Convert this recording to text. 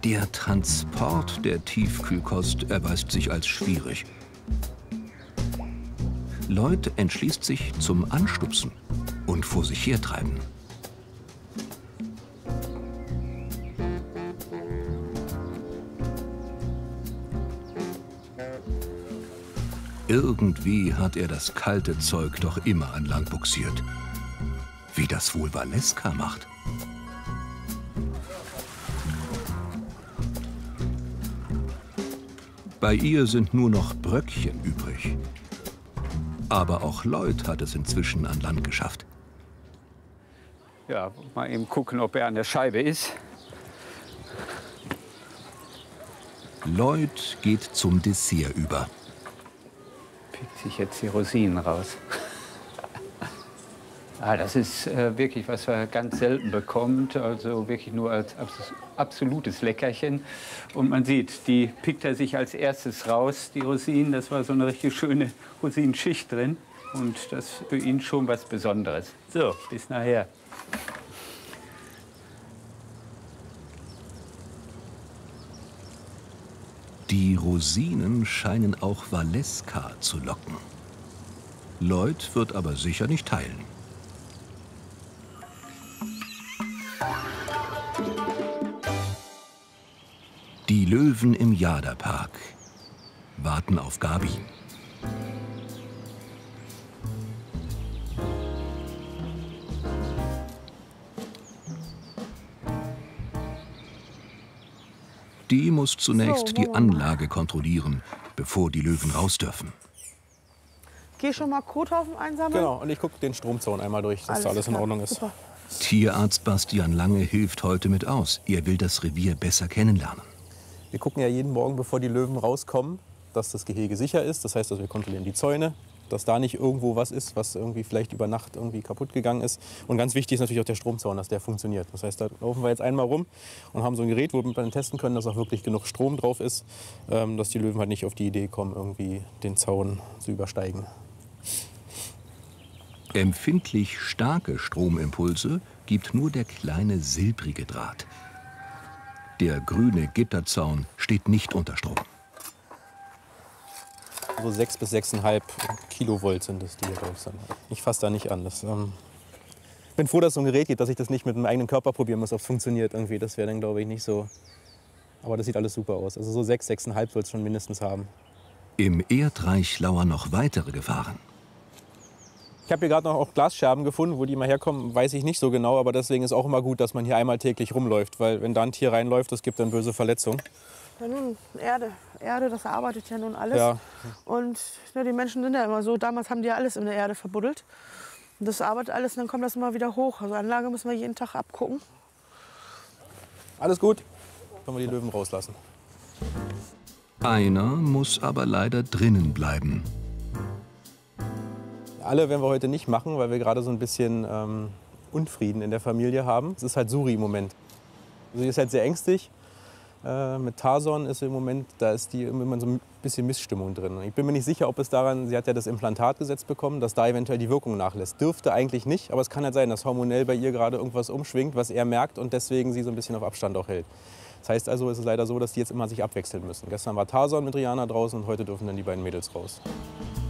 Der Transport der Tiefkühlkost erweist sich als schwierig. Lloyd entschließt sich zum Anstupsen und vor sich hertreiben. Irgendwie hat er das kalte Zeug doch immer an Land bugsiert. Wie das wohl Valeska macht. Bei ihr sind nur noch Bröckchen übrig. Aber auch Lloyd hat es inzwischen an Land geschafft. Ja, mal eben gucken, ob er an der Scheibe ist. Lloyd geht zum Dessert über. Pickt sich jetzt die Rosinen raus. Das ist wirklich, was man ganz selten bekommt, also wirklich nur als absolutes Leckerchen. Und man sieht, die pickt er sich als erstes raus, die Rosinen. Das war so eine richtig schöne Rosinenschicht drin. Und das ist für ihn schon was Besonderes. So, bis nachher. Die Rosinen scheinen auch Valeska zu locken. Lloyd wird aber sicher nicht teilen. Die Löwen im Jada-Park warten auf Gabi. Die muss zunächst die Anlage kontrollieren, bevor die Löwen raus dürfen. Geh schon mal Kothaufen einsammeln? Genau, und ich gucke den Stromzaun einmal durch, dass da alles in Ordnung ist. Super. Tierarzt Bastian Lange hilft heute mit aus. Er will das Revier besser kennenlernen. Wir gucken ja jeden Morgen, bevor die Löwen rauskommen, dass das Gehege sicher ist. Das heißt, dass wir kontrollieren die Zäune, dass da nicht irgendwo was ist, was irgendwie vielleicht über Nacht irgendwie kaputt gegangen ist. Und ganz wichtig ist natürlich auch der Stromzaun, dass der funktioniert. Das heißt, da laufen wir jetzt einmal rum und haben so ein Gerät, wo wir dann testen können, dass auch wirklich genug Strom drauf ist, dass die Löwen halt nicht auf die Idee kommen, irgendwie den Zaun zu übersteigen. Empfindlich starke Stromimpulse gibt nur der kleine silbrige Draht. Der grüne Gitterzaun steht nicht unter Strom. So 6 bis 6,5 Kilovolt sind es, die hier drauf sind. Ich fasse da nicht an. Ich bin froh, dass es so ein Gerät gibt, dass ich das nicht mit meinem eigenen Körper probieren muss, ob es funktioniert irgendwie. Das wäre dann, glaube ich, nicht so. Aber das sieht alles super aus. Also so 6, 6,5 soll es schon mindestens haben. Im Erdreich lauern noch weitere Gefahren. Ich habe hier gerade noch auch Glasscherben gefunden, wo die mal herkommen, weiß ich nicht so genau. Aber deswegen ist auch immer gut, dass man hier einmal täglich rumläuft. Weil wenn da ein Tier reinläuft, das gibt dann böse Verletzungen. Ja, nun, Erde, das arbeitet ja nun alles. Ja. Und ja, die Menschen sind ja immer so, damals haben die ja alles in der Erde verbuddelt. Und das arbeitet alles und dann kommt das immer wieder hoch. Also Anlage müssen wir jeden Tag abgucken. Alles gut, können wir die Löwen rauslassen. Einer muss aber leider drinnen bleiben. Alle werden wir heute nicht machen, weil wir gerade so ein bisschen Unfrieden in der Familie haben. Es ist halt Suri im Moment. Sie ist halt sehr ängstlich. Mit Tarson ist im Moment, da ist die immer so ein bisschen Missstimmung drin. Ich bin mir nicht sicher, ob es daran, sie hat ja das Implantat gesetzt bekommen, dass da eventuell die Wirkung nachlässt. Dürfte eigentlich nicht, aber es kann halt sein, dass hormonell bei ihr gerade irgendwas umschwingt, was er merkt und deswegen sie so ein bisschen auf Abstand auch hält. Das heißt also, es ist leider so, dass die jetzt immer sich abwechseln müssen. Gestern war Tarson mit Rihanna draußen und heute dürfen dann die beiden Mädels raus.